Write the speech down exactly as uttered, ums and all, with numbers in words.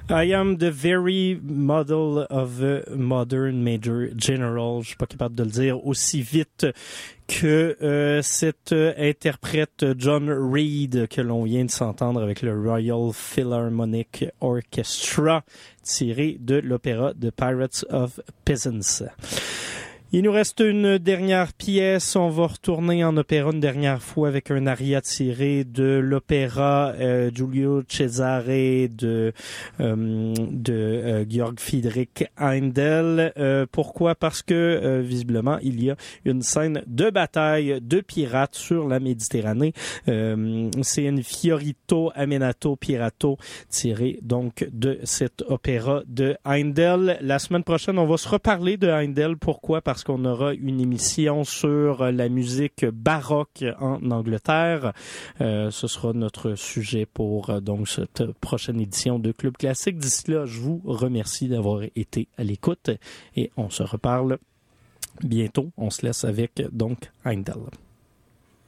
I am the very model of a modern major general. Je suis pas capable de le dire aussi vite que euh, cet euh, interprète John Reid que l'on vient de s'entendre avec le Royal Philharmonic Orchestra tiré de l'opéra The Pirates of Penzance. Il nous reste une dernière pièce. On va retourner en opéra une dernière fois avec un aria tiré de l'opéra euh, Giulio Cesare de euh, de euh, Georg Friedrich Händel. Euh, pourquoi? Parce que euh, visiblement il y a une scène de bataille de pirates sur la Méditerranée. Euh, c'est une Fiorito Amenato Pirato tiré donc de cet opéra de Händel. La semaine prochaine, on va se reparler de Händel. Pourquoi? Parce qu'on aura une émission sur la musique baroque en Angleterre. Euh, ce sera notre sujet pour euh, donc cette prochaine édition de Club Classique. D'ici là, je vous remercie d'avoir été à l'écoute et on se reparle bientôt. On se laisse avec donc Händel.